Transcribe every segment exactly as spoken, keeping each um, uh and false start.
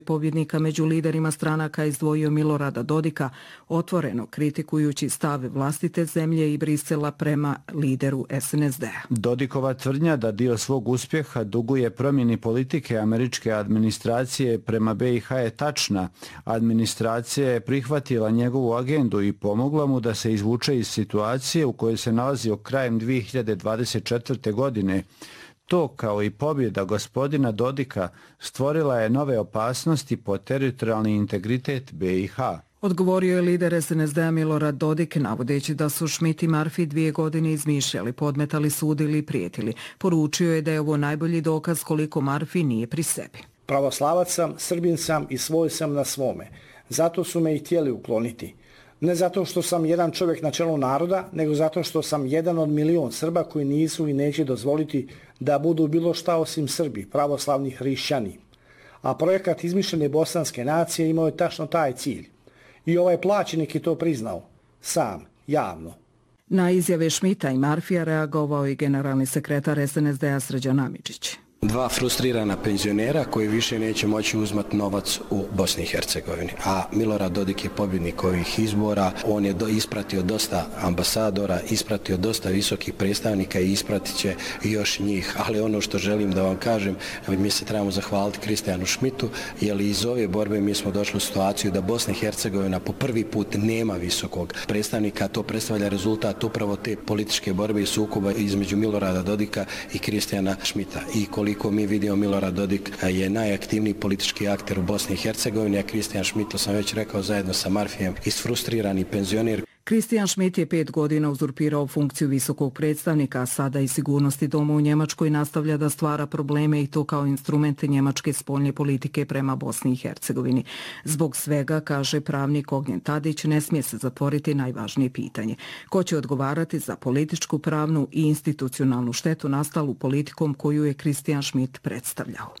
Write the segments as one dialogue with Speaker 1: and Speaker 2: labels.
Speaker 1: pobjednika među liderima stranaka izdvojio Milorada Dodika, otvoreno kritikujući stave vlastite zemlje i Brisela prema lideru es en es de-a.
Speaker 2: Dodikova tvrdnja da dio svog uspjeha duguje promjeni politike američke administracije prema be i ha je tačna. Administracija je prihvatila njegovu agendu i pomogla mu da se izvuče iz situacije u kojoj se nalazio krajem dvije hiljade dvadeset četvrte. godine. To, kao i pobjeda gospodina Dodika, stvorila je nove opasnosti po teritorijalni integritet be i ha.
Speaker 1: Odgovorio je lider es en es de-a Milorad Dodik, navodeći da su Schmidt i Murphy dvije godine izmišljali, podmetali, sudili i prijetili. Poručio je da je ovo najbolji dokaz koliko Murphy nije pri sebi.
Speaker 3: Pravoslavac sam, Srbin sam i svoj sam na svome. Zato su me i htjeli ukloniti. Ne zato što sam jedan čovjek na čelu naroda, nego zato što sam jedan od milion Srba koji nisu i neće dozvoliti da budu bilo šta osim Srbi, pravoslavni hrišćani. A projekat izmišljene bosanske nacije imao je tačno taj cilj. I ovaj plaćenik je to priznao, sam, javno.
Speaker 1: Na izjave Schmidta i Murphyja reagovao i generalni sekretar es en es de-a Srđan Amidžić.
Speaker 4: Dva frustrirana penzionera koji više neće moći uzmati novac u Bosni i Hercegovini. A Milorad Dodik je pobjednik ovih izbora. On je do, ispratio dosta ambasadora, ispratio dosta visokih predstavnika i ispratit će još njih. Ali ono što želim da vam kažem, mi se trebamo zahvaliti Kristijanu Schmidtu, jer iz ove borbe mi smo došli u situaciju da Bosna i Hercegovina po prvi put nema visokog predstavnika. To predstavlja rezultat upravo te političke borbe i sukoba između Milorada Dodika i Kristijana Schmidta. I koliko Koliko mi vidimo, Milorad Dodik je najaktivniji politički akter u Bosni i Hercegovini, a Kristijan Schmidt, to sam već rekao, zajedno sa Murphyjem, isfrustrirani penzioner.
Speaker 1: Kristijan Schmidt je pet godina uzurpirao funkciju visokog predstavnika, a sada i sigurnosti doma u Njemačkoj nastavlja da stvara probleme i to kao instrumente njemačke spoljne politike prema Bosni i Hercegovini. Zbog svega, kaže pravnik Ognjen Tadić, ne smije se zatvoriti najvažnije pitanje. Ko će odgovarati za političku, pravnu i institucionalnu štetu nastalu politikom koju je Kristijan Schmidt predstavljao?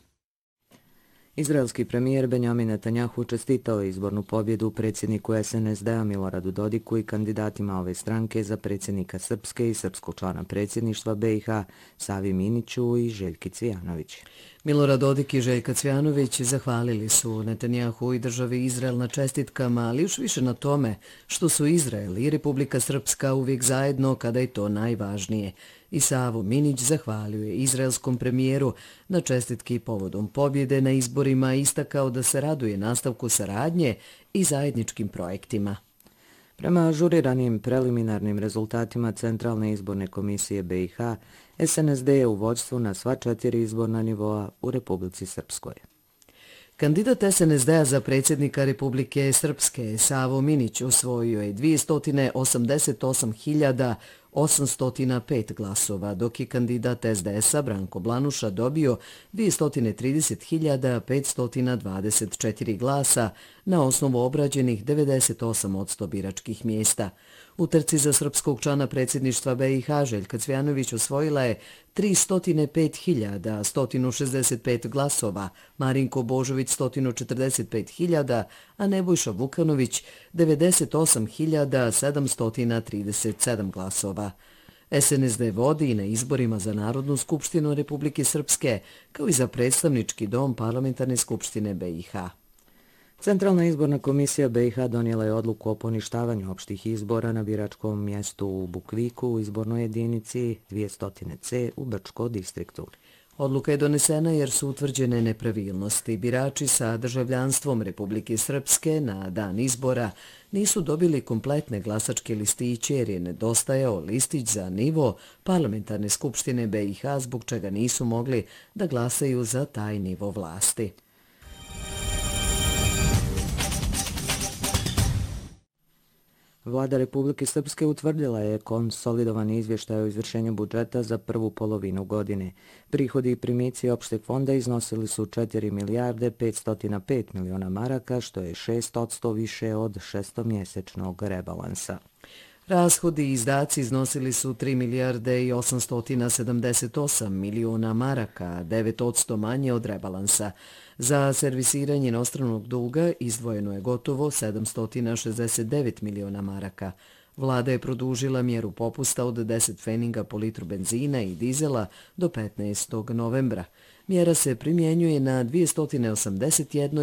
Speaker 5: Izraelski premijer Benjamin Netanjahu čestitao je izbornu pobjedu predsjedniku es en es de-a Miloradu Dodiku i kandidatima ove stranke za predsjednika Srpske i srpskog člana predsjedništva be i ha Savi Miniću i Željki Cvijanović.
Speaker 6: Milorad Dodik i Željka Cvijanović zahvalili su Netanjahu i državi Izrael na čestitkama, ali još više na tome što su Izrael i Republika Srpska uvijek zajedno kada je to najvažnije. I Savo Minić zahvalio je izraelskom premijeru na čestitki povodom pobjede na izborima i istakao da se raduje nastavku saradnje i zajedničkim projektima.
Speaker 5: Prema ažuriranim preliminarnim rezultatima Centralne izborne komisije be i ha, es en es de je u vođstvu na sva četiri izborna nivoa u Republici Srpskoj.
Speaker 6: Kandidat es en es de-a za predsjednika Republike Srpske Savo Minić osvojio je dvjesto osamdeset osam hiljada osamsto pet glasova, dok je kandidat es de es-a Branko Blanuša dobio dvjesto trideset hiljada petsto dvadeset četiri glasa na osnovu obrađenih devedeset osam posto biračkih mjesta. U trci za srpskog člana predsjedništva be i ha Željka Cvijanović osvojila je tristo pet hiljada sto šezdeset pet glasova, Marinko Božović sto četrdeset pet hiljada, a Nebojša Vukanović devedeset osam hiljada sedamsto trideset sedam glasova. es en es de vodi i na izborima za Narodnu skupštinu Republike Srpske, kao i za predstavnički dom Parlamentarne skupštine be i ha.
Speaker 5: Centralna izborna komisija be i ha donijela je odluku o poništavanju opštih izbora na biračkom mjestu u Bukviku u izbornoj jedinici dvjesto ce u Brčko distriktu.
Speaker 6: Odluka je donesena jer su utvrđene nepravilnosti. Birači sa državljanstvom Republike Srpske na dan izbora nisu dobili kompletne glasačke listiće jer je nedostajao listić za nivo Parlamentarne skupštine be i ha, zbog čega nisu mogli da glasaju za taj nivo vlasti.
Speaker 5: Vlada Republike Srpske utvrdila je konsolidovani izvještaj o izvršenju budžeta za prvu polovinu godine. Prihodi i primici opšteg fonda iznosili su četiri milijarde petsto pet miliona maraka, što je šest posto više od šestomjesečnog rebalansa.
Speaker 6: Rashodi i izdaci iznosili su tri milijarde i osamsto sedamdeset osam miliona maraka, devet posto manje od rebalansa. Za servisiranje inostranog duga izdvojeno je gotovo sedamsto šezdeset devet miliona maraka. Vlada je produžila mjeru popusta od deset pfeninga po litru benzina i dizela do petnaestog novembra. Mjera se primjenjuje na dvjesto osamdeset jedan